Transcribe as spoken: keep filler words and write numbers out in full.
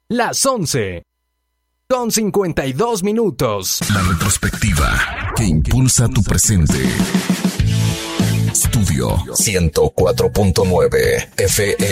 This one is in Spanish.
Las once con cincuenta y dos minutos. La retrospectiva que impulsa tu presente. Estudio ciento cuatro punto nueve F M.